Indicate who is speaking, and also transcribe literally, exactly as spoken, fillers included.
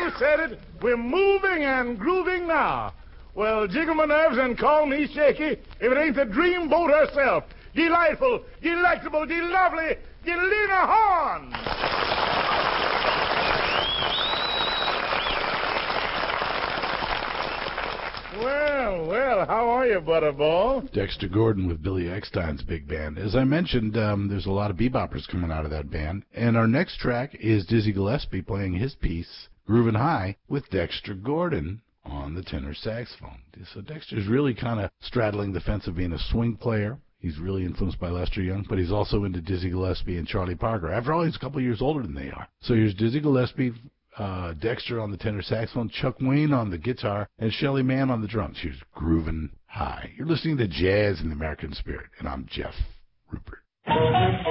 Speaker 1: You said it. We're moving and grooving now. Well, jiggle my nerves and call me shaky if it ain't the dreamboat herself. Delightful, delectable, de-lovely, de-Lena Horne. Well, well, how are you, Butterball?
Speaker 2: Dexter Gordon with Billy Eckstine's big band. As I mentioned, um, there's a lot of beboppers coming out of that band. And our next track is Dizzy Gillespie playing his piece, Groovin' High, with Dexter Gordon on the tenor saxophone. So Dexter's really kind of straddling the fence of being a swing player. He's really influenced by Lester Young, but he's also into Dizzy Gillespie and Charlie Parker. After all, he's a couple of years older than they are. So here's Dizzy Gillespie, uh, Dexter on the tenor saxophone, Chuck Wayne on the guitar, and Shelly Manne on the drums. Here's Groovin' High. You're listening to Jazz in the American Spirit, and I'm Jeff Rupert.